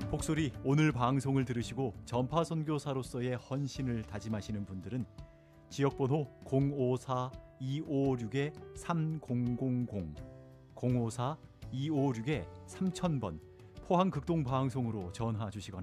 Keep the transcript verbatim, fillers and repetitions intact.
복소리 오늘 방송을 들으시고 전파 선교사로서의 헌신을 다짐하시는 분들은 지역번호 공오사 이오육 삼공공공 공오사 이오육 삼천 번 포항 극동 방송으로 전화 주시거나